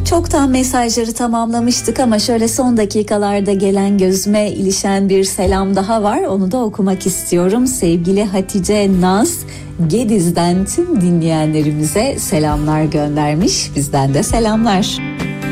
Çoktan mesajları tamamlamıştık ama şöyle son dakikalarda gelen gözüme ilişen bir selam daha var. Onu da okumak istiyorum. Sevgili Hatice Naz Gediz'den tüm dinleyenlerimize selamlar göndermiş. Bizden de selamlar.